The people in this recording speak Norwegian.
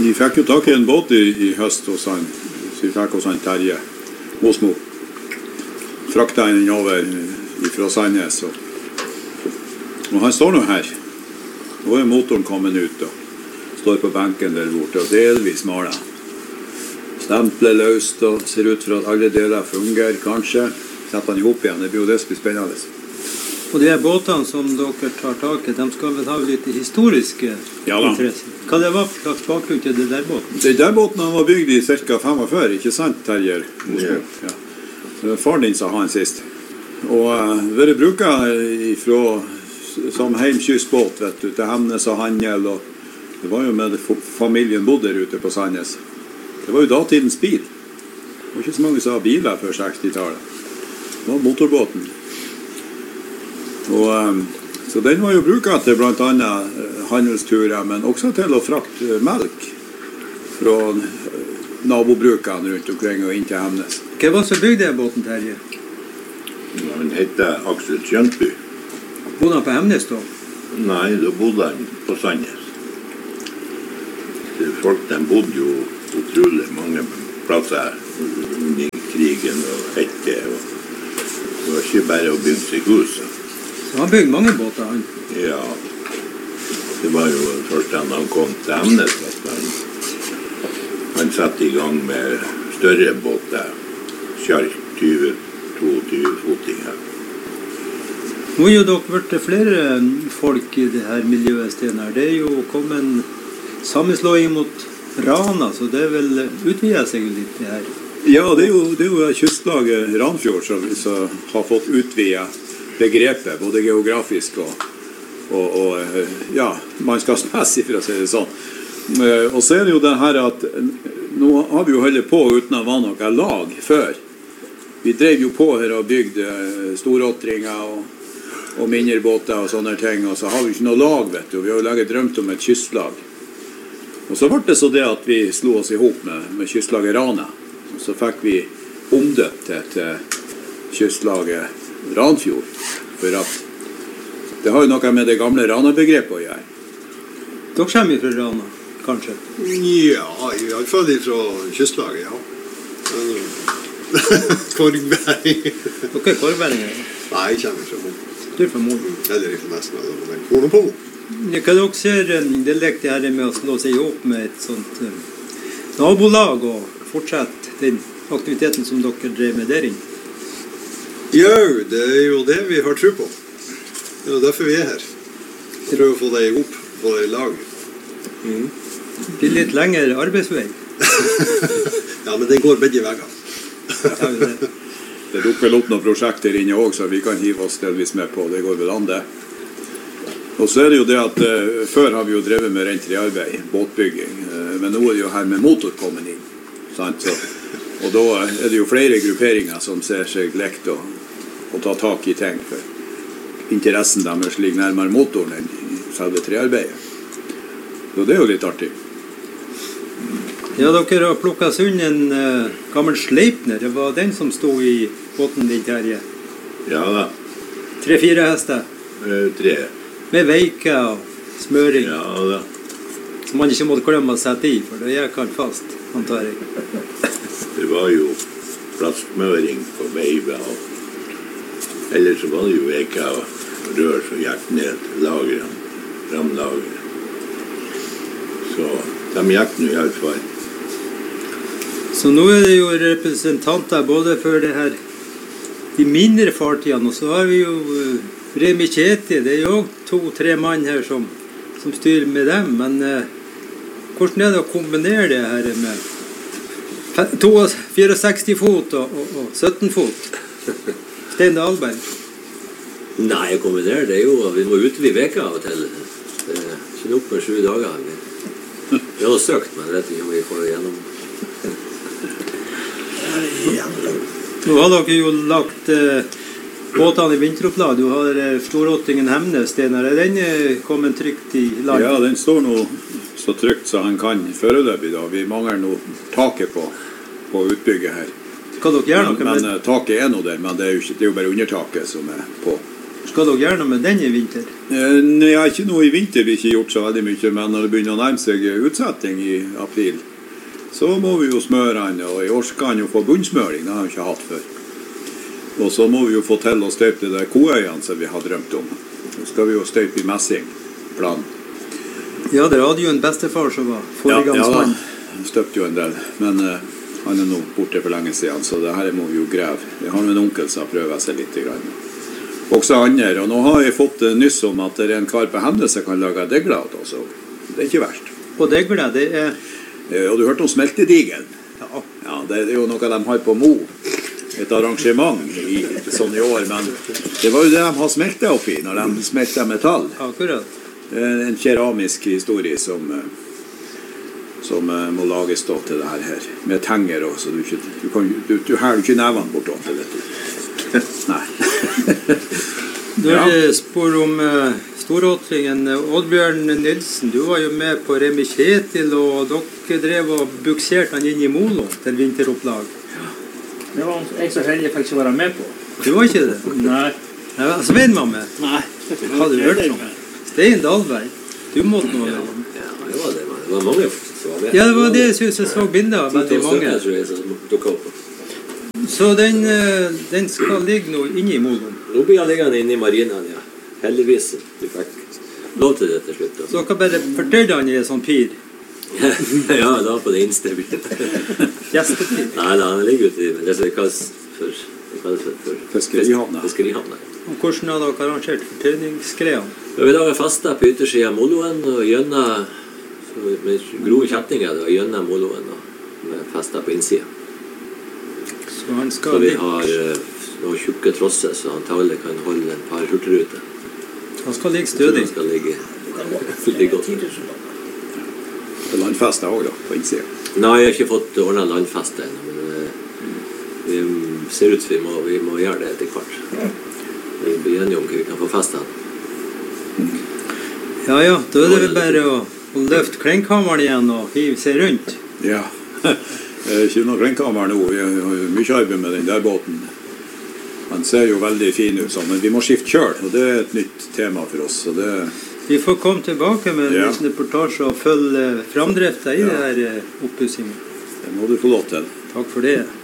Vi fikk jo tak i en båt i høst hos han, så vi fikk hos han Terje Mosmo. Frakta han over fra Sandnes, og han står nå her. Nå er motoren kommet ut og står på benken der borte, og delvis maler. Stempler løst og ser ut for at alle deler fungerer, kanskje. Setter han ihop igjen, det blir jo det som blir spennende. Og de her båtene som dere tar tak i, de skal vel ha litt historiske interesser. Hva det var for slags bakgrunn til det der båten? Det der båten var bygd i ca. 45, ikke sant, Terje? Ja. Det var faren din som har den sist. Og vært bruket som heimkystbåt, vet du, til Hemnes og handel, og det var jo med familien bodde der ute på Sandnes. Det var jo datidens bil. Det var ikke så mange som har biler før 60-tallet. Det var motorbåten. Så den var jo bruket til blant annet handelsturer, men også til å frakte melk fra nabobrukene rundt omkring og inn til Hemnes. Hva var så bygde den båten, Terje? Han heter Aksel Kjøntby. Bodde han på Hemnes da? Nei, da bodde han på Sandnes. Folk de bodde jo utrolig mange plasser under krigen og etter. Det var ikke bare å bygge seg hus. Så han bygde mange båter, han? Ja. Det var jo først da han kom til Hemnes at han satte i gang med større båter. Kjark 20-22 fotinger. Nå er jo dere vært flere folk i det her miljøet, Stenar. Det er jo kommet en sammenslåing mot Rana, så det vil utvide seg litt det her. Ja, det er jo kystlaget Ranfjord som har fått utvidet begrepet, både geografisk og ja, mannskapsmessig, for å si det sånn. Og så er det jo det her at nå har vi jo holdt på uten å være noe lag før. Vi drev jo på her og bygde storåtringer og mindre båter og sånne ting, og så har vi ikke noe lag, vet du. Vi har jo laget drømt om et kystlag. Og så ble det så det at vi slo oss ihop med kystlaget Rana. Og så fikk vi omdøpt til kystlaget Ranfjord, for at det har jo noe med det gamle Rana-begrepet å gjøre. Dere kommer fra Rana, kanskje? Ja, i hvert fall fra kystlaget, ja. Korgberg. Dere er korgberginger? Nei, jeg kommer fra Mo. Du er fra Mo? Eller fra nesten, men Korn på Mo. Hva dere ser, det lekte her med å slå seg opp med et sånt nabolag og fortsette den aktiviteten som dere drev med der inne? Ja, det er jo det vi har tro på. Det er jo derfor vi er her. Prøve å få det ihop, få det i lag. Det blir litt lengre arbeidsvei. Ja, men det går begge veier. Det dukker vel opp noen prosjekter inne også, så vi kan hive oss delvis med på. Det går vel an det. Og så er det jo det at før har vi jo drevet med rent trearbeid, båtbygging, men nå er det jo her med motor kommet inn. Sant? Og da er det jo flere grupperinger som ser seg lekt å ta tak i ting, for interessen deres ligger nærmere motoren enn i selve trearbeidet. Så det er jo litt artig. Ja, dere har plukket seg unna en gammel Sleipner. Det var den som stod i båten din, Terje. Ja da. 3-4 hester? 3. Med veike og smøring? Ja da. Som man ikke måtte glemme å sette i, for det gikk han fast, antar jeg. Det var jo plastmøring på veivet, og ellers så var det jo veika og rør som gikk ned lagren, ramlagren. Så de gikk nå i alle fall. Så nå er det jo representanter både for det her, de mindre fartidene, og så har vi jo Remi Kjeti, det er jo 2-3 mann her som styrer med dem, men hvordan er det å kombinere det her med 64 fot og 17 fot? Stein Dahlberg? Nei, jeg kombinerer det jo. Vi må utvide veka av og til. Det er ikke nok med 7 dager. Vi har søkt, men jeg vet ikke om vi får det gjennom. Nå har dere jo lagt båtene i vinteropplag. Du har Storåttingen Hemnes, Stenar. Er den kommet trygt i land? Ja, den står nå så trygt så han kan foreløpig da. Vi mangler nå taket på utbygget her. Kan dere gjøre noe med? Men taket er nå der, men det er jo bare undertaket som er på. Skal dere gjøre noe med den i vinter? Nei, ikke noe i vinter vi ikke gjort så veldig mye, men når det begynner å nærme seg utsetting i april, så må vi jo smøre den, og i år skal han jo få bunnsmøring, det har vi ikke hatt før. Og så må vi jo få til å støype de der koøyene som vi har drømt om. Så skal vi jo støype i messing, planen. Ja, dere hadde jo en bestefar som var foregangsmann. Ja, han støpte jo en del, men han er nå borte for lenge siden, så det her må vi jo greve. Vi har en onkel som prøver seg litt grann. Også andre, og nå har jeg fått nyss om at det er en kar på Hemne som kan lage degler, så det er ikke verst. Og degler, det er... Og du hørte om smeltedigelen? Ja. Ja, det er jo noe de har på Mo. Et arrangement sånn i år, men det var jo det de har smeltet oppi når de smeltet metall. Akkurat. Det er en keramisk historie som må lages da til det her, med tenger også, du hæler ikke nevene bort da, vet du. Nei. Når du spør om storåtringen, Oddbjørn Nilsen, du var jo med på Remi Kjetil, og dere drev og bukserte han inn i Molo til vinteropplag. Det var jeg så heldig jeg fikk ikke være med på. Du var ikke det? Nei. Ja, Svein var med. Nei. Hadde du hørt om? Stein Dahlberg. Du måtte noe med ham. Ja, det var det. Det var mange som var med. Ja, det var det jeg synes jeg så bilder av veldig mange. Som dukket opp. Så den skal ligge nå inne i Molo. Nå blir han liggende inne i marinaen, ja. Heldigvis. Du fikk lov til det til slutt. Så dere bare fortøyde han i en sånn pir? Ja, da på det innste byen. Gjestepir? Nei, han ligger ute i det som kalles for Fiskerihavna. Fiskerihavna. Og hvordan har dere arrangert fortøyningsgreiene? Vi lager fasta på yttersiden av Moloen, og gjennom med grove kjettinger, og gjennom Moloen, og med festa på innsiden. Så han skal Så vi har noen tjukke trosser, så antagelig kan holde en par hurtigruter. Han skal ligge stødig. Han skal ligge godt. Det er landfestet også da, på innsiden. Nei, jeg har ikke fått ordnet landfeste ennå, men vi ser ut som vi må gjøre det etter hvert. Vi blir enige om hva vi kan få festet. Ja, da er det vel bare å løfte klenkhammeren igjen og hive seg rundt. Ja, det er ikke noe klenkhammer nå, vi har jo mye arbeid med den der båten. Han ser jo veldig fin ut sånn, men vi må skifte kjøl, og det er et nytt tema for oss. Så det... Vi får komme tilbake med en reportasje og følge framdriften i det her oppussingen. Det må du få lov til. Takk for det.